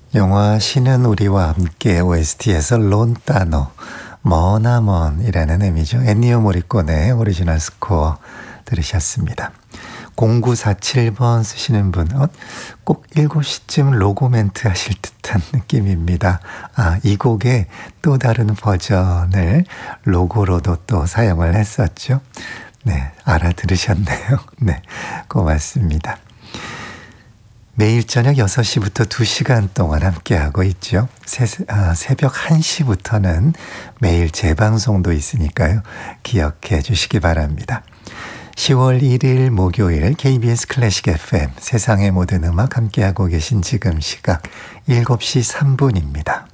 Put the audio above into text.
영화 신은 우리와 함께 OST에서 론따노, 머나먼이라는 의미죠. 엔니오 모리코네의 오리지널 스코어 들으셨습니다. 0947번 쓰시는 분은 꼭 7시쯤 로고 멘트 하실 듯한 느낌입니다. 이 곡의 또 다른 버전을 로고로도 또 사용을 했었죠. 네, 알아들으셨네요. 네, 고맙습니다. 매일 저녁 6시부터 2시간 동안 함께하고 있죠. 새벽 1시부터는 매일 재방송도 있으니까요. 기억해 주시기 바랍니다. 10월 1일 목요일 KBS 클래식 FM 세상의 모든 음악 함께하고 계신 지금 시각 7시 3분입니다.